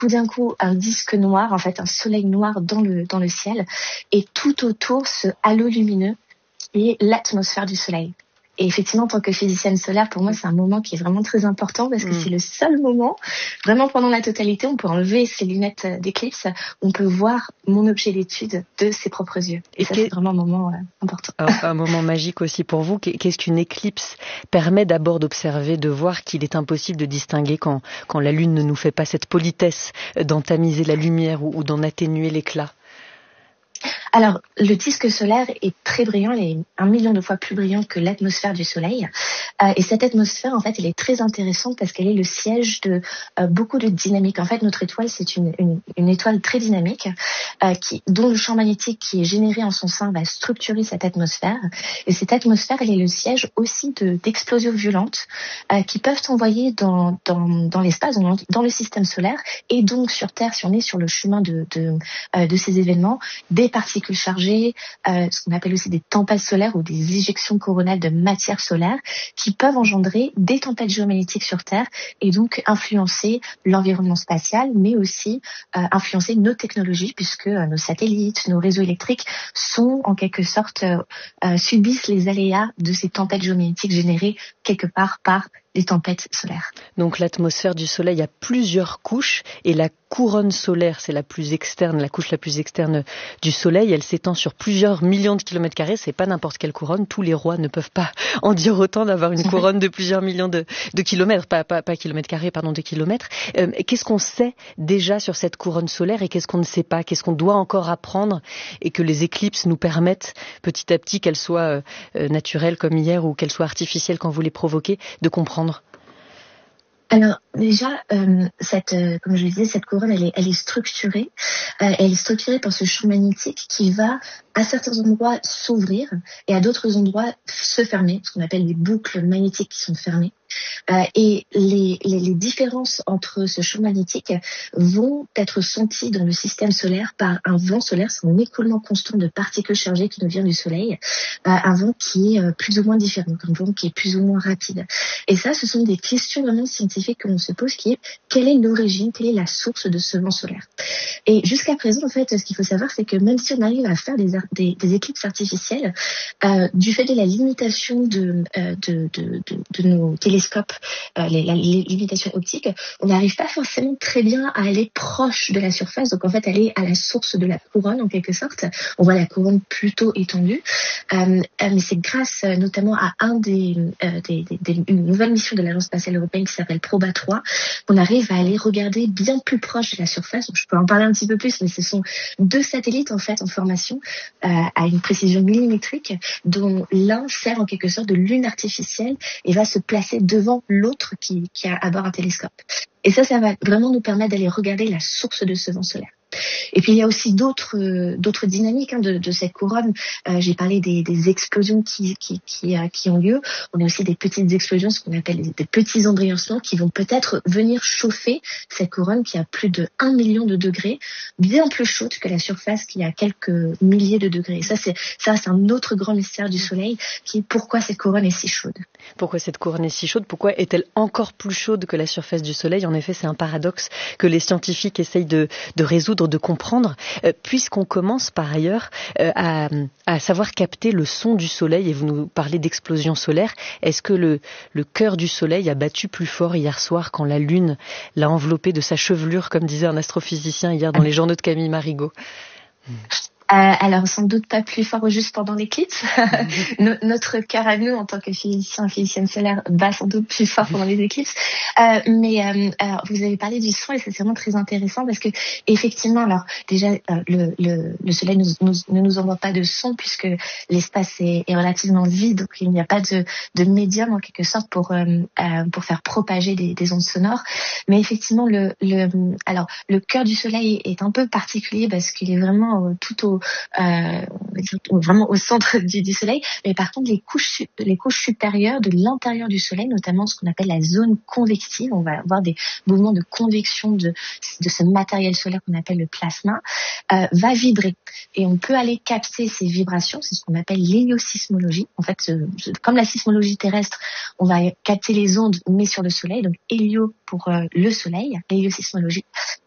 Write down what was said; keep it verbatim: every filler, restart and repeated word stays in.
tout d'un coup un disque noir, en fait un soleil noir dans le dans le ciel, et tout autour ce halo lumineux qui est l'atmosphère du soleil. Et effectivement, en tant que physicienne solaire, pour moi, c'est un moment qui est vraiment très important parce que mmh. c'est le seul moment, vraiment pendant la totalité, on peut enlever ses lunettes d'éclipse, on peut voir mon objet d'étude de ses propres yeux. Et, Et ça, c'est vraiment un moment euh, important. Un, un moment magique aussi pour vous. Qu'est-ce qu'une éclipse permet d'abord d'observer, de voir qu'il est impossible de distinguer quand, quand la Lune ne nous fait pas cette politesse d'en tamiser la lumière ou, ou d'en atténuer l'éclat? Alors, le disque solaire est très brillant, il est un million de fois plus brillant que l'atmosphère du Soleil. Euh, et cette atmosphère, en fait, elle est très intéressante parce qu'elle est le siège de euh, beaucoup de dynamique. En fait, notre étoile, c'est une, une, une étoile très dynamique euh, qui, dont le champ magnétique qui est généré en son sein va structurer cette atmosphère. Et cette atmosphère, elle est le siège aussi de, d'explosions violentes euh, qui peuvent envoyer dans, dans, dans l'espace, dans, dans le système solaire, et donc sur Terre, si on est sur le chemin de, de, euh, de ces événements, des particules chargées, euh, ce qu'on appelle aussi des tempêtes solaires ou des éjections coronales de matière solaire qui peuvent engendrer des tempêtes géomagnétiques sur Terre et donc influencer l'environnement spatial, mais aussi euh, influencer nos technologies puisque euh, nos satellites, nos réseaux électriques sont en quelque sorte euh, euh, subissent les aléas de ces tempêtes géomagnétiques générées quelque part par des tempêtes solaires. Donc l'atmosphère du Soleil a plusieurs couches et la couronne solaire, c'est la plus externe, la couche la plus externe du Soleil. Elle s'étend sur plusieurs millions de kilomètres carrés. C'est pas n'importe quelle couronne. Tous les rois ne peuvent pas en dire autant d'avoir une couronne de plusieurs millions de, de kilomètres, pas, pas, pas kilomètres carrés, pardon, de kilomètres. Euh, qu'est-ce qu'on sait déjà sur cette couronne solaire et qu'est-ce qu'on ne sait pas? Qu'est-ce qu'on doit encore apprendre et que les éclipses nous permettent petit à petit, qu'elles soient euh, naturelles comme hier ou qu'elles soient artificielles quand vous les provoquez, de comprendre? Alors déjà, euh, cette, euh, comme je le disais, cette couronne, elle est, elle est structurée. Euh, elle est structurée par ce champ magnétique qui va, à certains endroits, s'ouvrir et à d'autres endroits se fermer, ce qu'on appelle des boucles magnétiques qui sont fermées. Euh, et les, les, les différences entre ce champ magnétique vont être senties dans le système solaire par un vent solaire, c'est un écoulement constant de particules chargées qui nous vient du Soleil, euh, un vent qui est euh, plus ou moins différent, un vent qui est plus ou moins rapide. Et ça, ce sont des questions vraiment scientifiques que l'on se pose, qui est quelle est l'origine, quelle est la source de ce vent solaire. Et jusqu'à présent, en fait, ce qu'il faut savoir, c'est que même si on arrive à faire des, des, des éclipses artificielles, euh, du fait de la limitation de, euh, de, de, de, de nos téléscopes, Euh, les, la, les limitations optiques, on n'arrive pas forcément très bien à aller proche de la surface, donc en fait aller à la source de la couronne en quelque sorte. On voit la couronne plutôt étendue, euh, mais c'est grâce euh, notamment à un des, euh, des, des, des une nouvelle mission de l'Agence spatiale européenne qui s'appelle Proba trois qu'on arrive à aller regarder bien plus proche de la surface. Donc, je peux en parler un petit peu plus, mais ce sont deux satellites en fait en formation euh, à une précision millimétrique, dont l'un sert en quelque sorte de lune artificielle et va se placer devant l'autre qui, qui a à bord un télescope. Et ça, ça va vraiment nous permettre d'aller regarder la source de ce vent solaire. Et puis il y a aussi d'autres euh, d'autres dynamiques hein, de, de cette couronne. Euh, j'ai parlé des, des explosions qui qui qui, euh, qui ont lieu. On a aussi des petites explosions, ce qu'on appelle des, des petits embriancements, qui vont peut-être venir chauffer cette couronne qui a plus de un million de degrés, bien plus chaude que la surface qui a quelques milliers de degrés. Et ça c'est ça c'est un autre grand mystère du Soleil, qui est pourquoi cette couronne est si chaude. Pourquoi cette couronne est si chaude? Pourquoi est-elle encore plus chaude que la surface du Soleil? En effet, c'est un paradoxe que les scientifiques essayent de, de résoudre, de comprendre, euh, puisqu'on commence par ailleurs euh, à, à savoir capter le son du Soleil, et vous nous parlez d'explosion solaire. Est-ce que le, le cœur du Soleil a battu plus fort hier soir quand la Lune l'a enveloppé de sa chevelure, comme disait un astrophysicien hier dans les journaux de Camille Marigot? Euh, alors sans doute pas plus fort juste pendant l'éclipse. no- notre cœur à nous en tant que physicien, physicienne solaire, bat sans doute plus fort pendant les éclipses. Euh, mais euh, alors, vous avez parlé du son et c'est vraiment très intéressant parce que effectivement, alors déjà euh, le, le, le Soleil nous, nous, ne nous envoie pas de son puisque l'espace est, est relativement vide, donc il n'y a pas de, de médium en quelque sorte pour euh, euh, pour faire propager des, des ondes sonores. Mais effectivement, le, le alors le cœur du Soleil est un peu particulier parce qu'il est vraiment euh, tout au Euh, vraiment au centre du, du Soleil, mais par contre les couches les couches supérieures de l'intérieur du Soleil, notamment ce qu'on appelle la zone convective, on va avoir des mouvements de convection de de ce matériel solaire qu'on appelle le plasma, euh, va vibrer et on peut aller capter ces vibrations, c'est ce qu'on appelle l'héliosismologie. En fait, euh, comme la sismologie terrestre, on va capter les ondes mais sur le Soleil, donc hélio pour euh, le Soleil, l'héliosismologie.